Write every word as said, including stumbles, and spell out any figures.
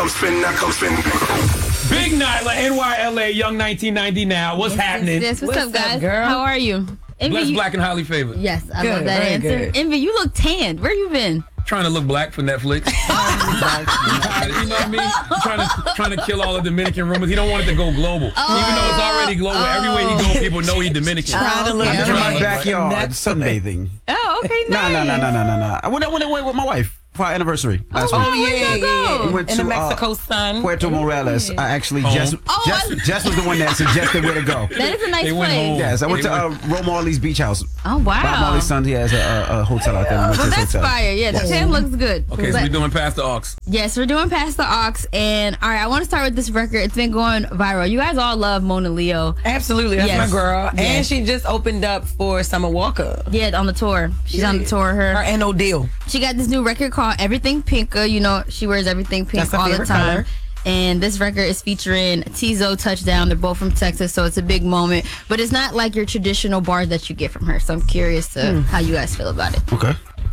come spin, now come spin. Big Nyla, N Y L A, Young nineteen ninety now. What's happening? Yes, what's, What's up, guys? up, girl? How are you? Envy, Blessed, you- black, and highly favored. Yes, I Good, love that very answer. good. Envy, you look tanned. Where you been? Trying to look black for Netflix. You know what I mean? Trying to trying to kill all the Dominican rumors. He don't want it to go global. Oh. Even though it's already global. Oh. Everywhere he go, people know he's Dominican. Trying to look okay. I'm in my Right. backyard Netflix. sunbathing. Oh, okay, No, nice. no, no, no, no, no, no. I went, I went away with my wife for our anniversary last Oh, week. Oh, where'd yeah, y'all yeah, go? yeah. Went In the to, uh, Mexico sun. Puerto Morales. I actually Home. just, Oh, just, I- just was the one that suggested where to go. That is a nice They went place. home. Yes, I went They to uh, went- Ro Marley's Beach House. Oh, wow. Bob Marley's son, he has a, a, a hotel out there. I went to Well, his that's hotel. fire. Yeah, the Yes. tan looks good. Okay, so But- we're doing past the aux. Yes, we're doing Past the Aux. And, all right, I want to start with this record. It's been going viral. You guys all love Mona Leo. Absolutely, that's Yes. my girl. Yes. And she just opened up for Summer Walker. Yeah, on the tour. She's on the tour. Her. Her and no deal. She got this new record called Everything Pink. Uh, you know, she wears everything pink That's her all the favorite time. color. And this record is featuring Tizo, Touchdown. They're both from Texas, so it's a big moment. But it's not like your traditional bars that you get from her. So I'm curious to how you guys feel about it. Okay.